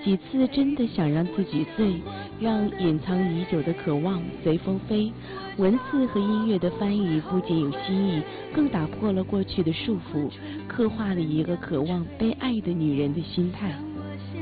几次真的想让自己醉，让隐藏已久的渴望随风飞。文字和音乐的翻译不仅有新意，更打破了过去的束缚，刻画了一个渴望被爱的女人的心态。